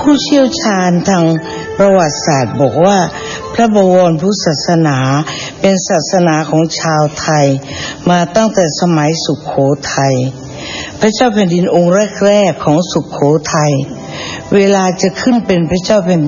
ผู้เชี่ยวชาญทางประวัติศาสตร์บอกว่าพระบวรพุทธศาสนาเป็นศาสนาของชาวไทยมาตั้งแต่สมัยสุโขทัยพระเจ้าแผ่นดินองค์แรกๆของสุโขทัยเวลาจะขึ้นเป็นพระเจ้าแผ่น